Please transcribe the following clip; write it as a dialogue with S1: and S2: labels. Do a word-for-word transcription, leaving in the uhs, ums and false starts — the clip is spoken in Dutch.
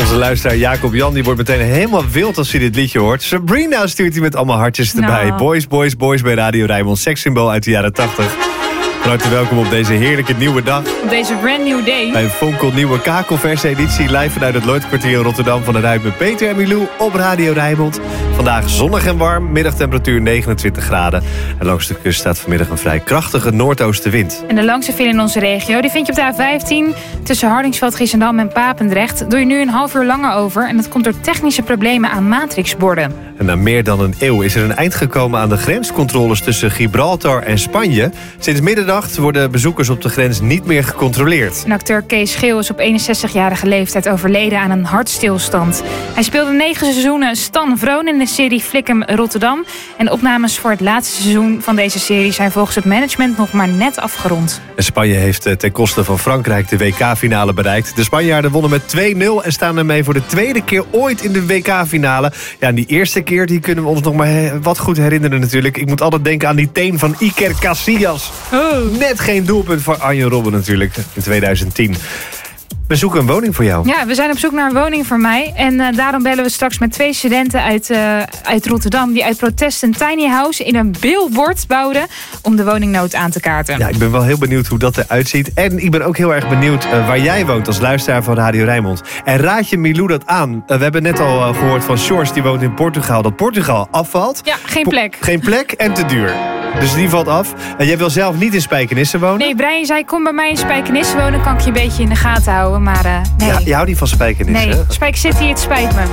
S1: Onze luisteraar Jacob Jan die wordt meteen helemaal wild als hij dit liedje hoort. Sabrina stuurt hij met allemaal hartjes erbij.
S2: Nou.
S1: Boys, boys, boys bij Radio Rijnmond. Sekssymbool uit de jaren tachtig. Van harte welkom op deze heerlijke nieuwe dag.
S2: Op deze brand new day.
S1: Bij een fonkelnieuwe kakelverse editie. Live vanuit het Lloydkwartier in Rotterdam van de Ruit met Peter en Milou op Radio Rijnmond. Vandaag zonnig en warm. Middagtemperatuur negenentwintig graden. En langs de kust staat vanmiddag een vrij krachtige noordoostenwind.
S2: En de langste file in onze regio die vind je op de A vijftien... tussen Hardingsveld, Giessendam en Papendrecht. Doe je nu een half uur langer over. En dat komt door technische problemen aan matrixborden.
S1: En na meer dan een eeuw is er een eind gekomen aan de grenscontroles tussen Gibraltar en Spanje. Sinds middernacht worden bezoekers op de grens niet meer gecontroleerd.
S2: En acteur Kees Geel is op eenenzestigjarige leeftijd overleden aan een hartstilstand. Hij speelde negen seizoenen Stan Vroon in de serie Flikkem Rotterdam. En de opnames voor het laatste seizoen van deze serie zijn volgens het management nog maar net afgerond.
S1: En Spanje heeft ten koste van Frankrijk de W K-finale bereikt. De Spanjaarden wonnen met twee nul en staan ermee voor de tweede keer ooit in de W K-finale. Ja, en die eerste keer die kunnen we ons nog maar wat goed herinneren natuurlijk. Ik moet altijd denken aan die teen van Iker Casillas.
S2: Oh.
S1: Net geen doelpunt voor Arjen Robben natuurlijk in tweeduizend tien. We zoeken een woning voor jou.
S2: Ja, we zijn op zoek naar een woning voor mij. En uh, daarom bellen we straks met twee studenten uit, uh, uit Rotterdam... die uit protest een tiny house in een billboard bouwden... om de woningnood aan te kaarten.
S1: Ja, ik ben wel heel benieuwd hoe dat eruit ziet. En ik ben ook heel erg benieuwd uh, waar jij woont als luisteraar van Radio Rijnmond. En raad je Milou dat aan? Uh, we hebben net al uh, gehoord van Sjors, die woont in Portugal... dat Portugal afvalt.
S2: Ja, geen plek.
S1: Po- geen plek en te duur. Dus die valt af. En jij wil zelf niet in Spijkenisse wonen?
S2: Nee, Brian zei, kom bij mij in Spijkenisse wonen... kan ik je een beetje in de gaten houden, maar uh, nee.
S1: Ja, je houdt niet van Spijkenisse?
S2: Nee, Spijk City, het spijt me.